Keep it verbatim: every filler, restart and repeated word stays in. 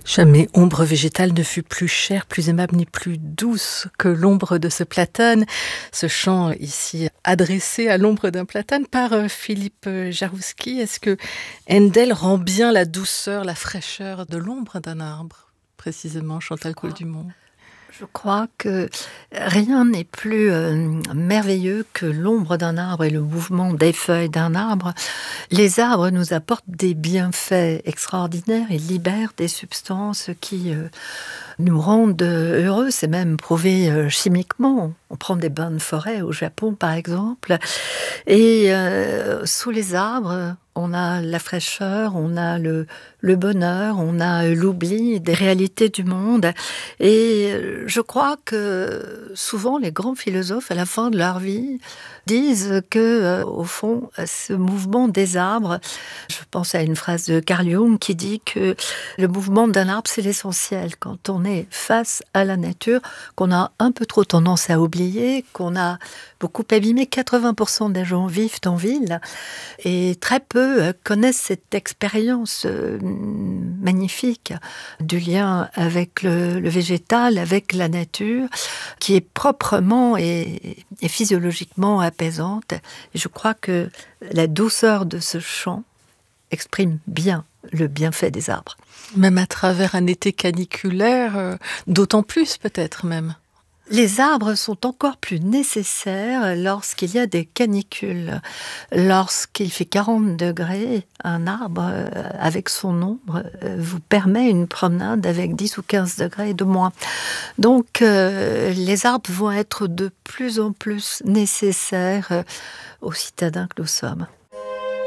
Jamais ombre végétale ne fut plus chère, plus aimable ni plus douce que l'ombre de ce platane. Ce chant ici adressé à l'ombre d'un platane par euh, Philippe Jarouski. Est-ce que Handel rend bien la douceur, la fraîcheur de l'ombre d'un arbre, précisément, Chantal Coul-Dumont? Je crois que rien n'est plus euh, merveilleux que l'ombre d'un arbre et le mouvement des feuilles d'un arbre. Les arbres nous apportent des bienfaits extraordinaires et libèrent des substances qui euh, nous rendent heureux. C'est même prouvé euh, chimiquement. On prend des bains de forêt au Japon, par exemple. Et euh, sous les arbres, on a la fraîcheur, on a le, le bonheur, on a l'oubli des réalités du monde. Et je crois que souvent les grands philosophes, à la fin de leur vie, disent que, euh, au fond, ce mouvement des arbres, je pense à une phrase de Carl Jung qui dit que le mouvement d'un arbre, c'est l'essentiel. Quand on est face à la nature, qu'on a un peu trop tendance à oublier, qu'on a beaucoup abîmé, quatre-vingts pour cent des gens vivent en ville et très peu connaissent cette expérience magnifique du lien avec le, le végétal, avec la nature, qui est proprement et, et physiologiquement apaisante. Et je crois que la douceur de ce chant exprime bien le bienfait des arbres. Même à travers un été caniculaire, euh, d'autant plus peut-être même. Les arbres sont encore plus nécessaires lorsqu'il y a des canicules. Lorsqu'il fait quarante degrés, un arbre, euh, avec son ombre, euh, vous permet une promenade avec dix ou quinze degrés de moins. Donc, euh, les arbres vont être de plus en plus nécessaires euh, aux citadins que nous sommes.